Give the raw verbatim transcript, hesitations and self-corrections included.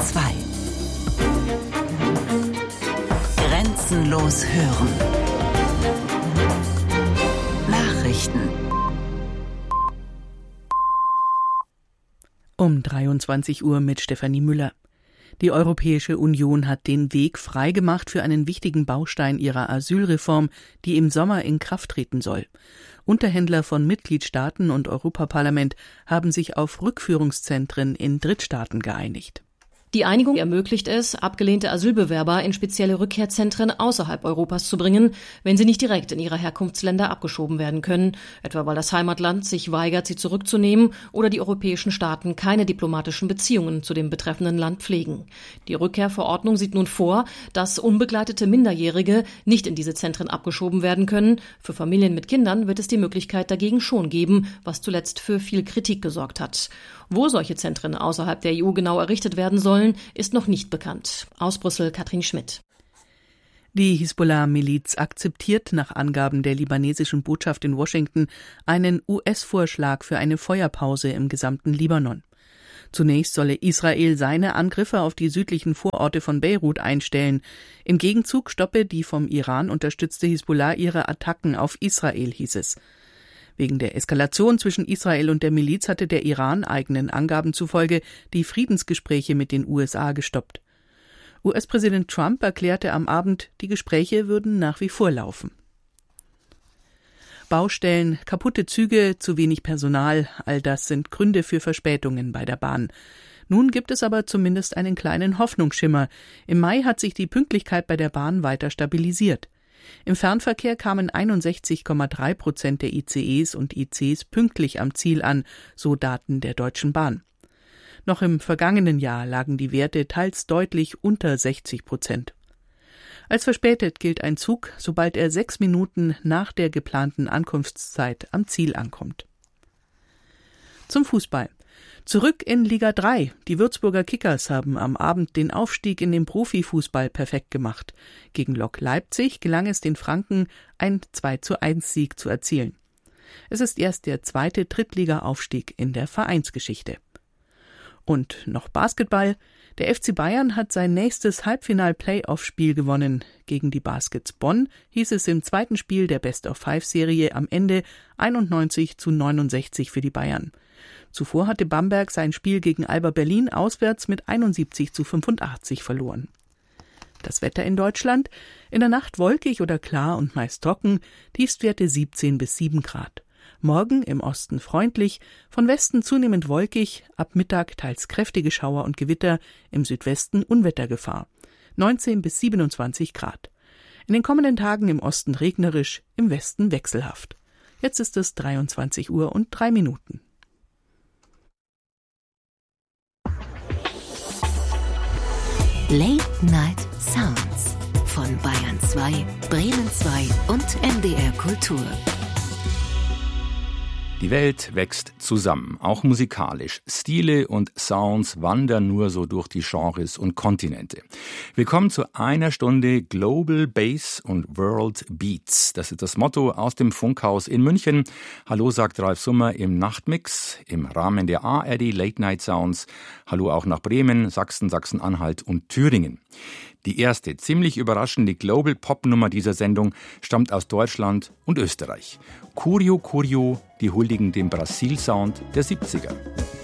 zwei. Grenzenlos hören. Nachrichten. Um dreiundzwanzig Uhr mit Stefanie Müller. Die Europäische Union hat den Weg freigemacht für einen wichtigen Baustein ihrer Asylreform, die im Sommer in Kraft treten soll. Unterhändler von Mitgliedstaaten und Europaparlament haben sich auf Rückführungszentren in Drittstaaten geeinigt. Die Einigung ermöglicht es, abgelehnte Asylbewerber in spezielle Rückkehrzentren außerhalb Europas zu bringen, wenn sie nicht direkt in ihre Herkunftsländer abgeschoben werden können, etwa weil das Heimatland sich weigert, sie zurückzunehmen oder die europäischen Staaten keine diplomatischen Beziehungen zu dem betreffenden Land pflegen. Die Rückkehrverordnung sieht nun vor, dass unbegleitete Minderjährige nicht in diese Zentren abgeschoben werden können. Für Familien mit Kindern wird es die Möglichkeit dagegen schon geben, was zuletzt für viel Kritik gesorgt hat. Wo solche Zentren außerhalb der E U genau errichtet werden sollen, ist noch nicht bekannt. Aus Brüssel Katrin Schmidt. Die Hisbollah-Miliz akzeptiert nach Angaben der libanesischen Botschaft in Washington einen U S-Vorschlag für eine Feuerpause im gesamten Libanon. Zunächst solle Israel seine Angriffe auf die südlichen Vororte von Beirut einstellen. Im Gegenzug stoppe die vom Iran unterstützte Hisbollah ihre Attacken auf Israel, hieß es. Wegen der Eskalation zwischen Israel und der Miliz hatte der Iran eigenen Angaben zufolge die Friedensgespräche mit den U S A gestoppt. U S-Präsident Trump erklärte am Abend, die Gespräche würden nach wie vor laufen. Baustellen, kaputte Züge, zu wenig Personal, all das sind Gründe für Verspätungen bei der Bahn. Nun gibt es aber zumindest einen kleinen Hoffnungsschimmer. Im Mai hat sich die Pünktlichkeit bei der Bahn weiter stabilisiert. Im Fernverkehr kamen einundsechzig Komma drei Prozent der I C Es und I Cs pünktlich am Ziel an, so Daten der Deutschen Bahn. Noch im vergangenen Jahr lagen die Werte teils deutlich unter sechzig Prozent. Als verspätet gilt ein Zug, sobald er sechs Minuten nach der geplanten Ankunftszeit am Ziel ankommt. Zum Fußball. Zurück in Liga drei. Die Würzburger Kickers haben am Abend den Aufstieg in den Profifußball perfekt gemacht. Gegen Lok Leipzig gelang es den Franken, ein zwei zu eins Sieg zu erzielen. Es ist erst der zweite Drittliga-Aufstieg in der Vereinsgeschichte. Und noch Basketball. Der F C Bayern hat sein nächstes Halbfinal-Playoff-Spiel gewonnen. Gegen die Baskets Bonn hieß es im zweiten Spiel der Best-of-Five-Serie am Ende einundneunzig zu neunundsechzig für die Bayern. Zuvor hatte Bamberg sein Spiel gegen Alba Berlin auswärts mit einundsiebzig zu fünfundachtzig verloren. Das Wetter in Deutschland: in der Nacht wolkig oder klar und meist trocken, Tiefstwerte siebzehn bis sieben Grad. Morgen im Osten freundlich, von Westen zunehmend wolkig, ab Mittag teils kräftige Schauer und Gewitter, im Südwesten Unwettergefahr. neunzehn bis siebenundzwanzig Grad. In den kommenden Tagen im Osten regnerisch, im Westen wechselhaft. Jetzt ist es dreiundzwanzig Uhr und drei Minuten. Late Night Sounds von Bayern zwei, Bremen zwei und M D R Kultur. Die Welt wächst zusammen, auch musikalisch. Stile und Sounds wandern nur so durch die Genres und Kontinente. Willkommen zu einer Stunde Global Bass und World Beats. Das ist das Motto aus dem Funkhaus in München. Hallo, sagt Ralf Summer im Nachtmix im Rahmen der A R D Late Night Sounds. Hallo auch nach Bremen, Sachsen, Sachsen-Anhalt und Thüringen. Die erste, ziemlich überraschende Global-Pop-Nummer dieser Sendung stammt aus Deutschland und Österreich. Curio Curio, die huldigen dem Brasil-Sound der siebziger.